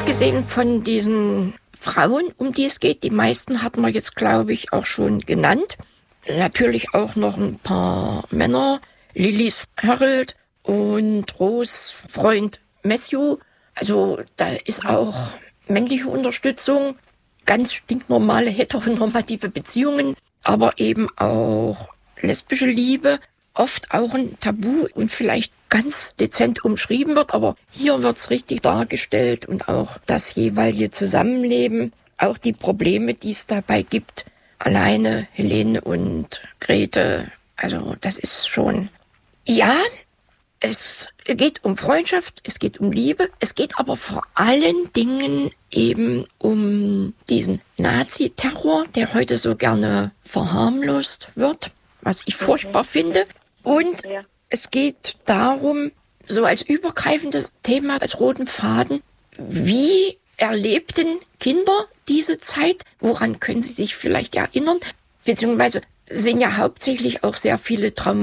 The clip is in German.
Abgesehen von diesen Frauen, um die es geht, die meisten hatten wir jetzt, glaube ich, auch schon genannt. Natürlich auch noch ein paar Männer, Lillys Harold und Rose Freund Matthew. Also da ist auch männliche Unterstützung, ganz stinknormale heteronormative Beziehungen, aber eben auch lesbische Liebe, oft auch ein Tabu und vielleicht ganz dezent umschrieben wird, aber hier wird's richtig dargestellt und auch das jeweilige Zusammenleben, auch die Probleme, die es dabei gibt. Alleine Helene und Grete, also das ist schon, ja, es geht um Freundschaft, es geht um Liebe, es geht aber vor allen Dingen eben um diesen Nazi-Terror, der heute so gerne verharmlost wird, was ich furchtbar finde. Und es geht darum, so als übergreifendes Thema, als roten Faden, wie erlebten Kinder diese Zeit? Woran können sie sich vielleicht erinnern? Beziehungsweise sind ja hauptsächlich auch sehr viele Traumata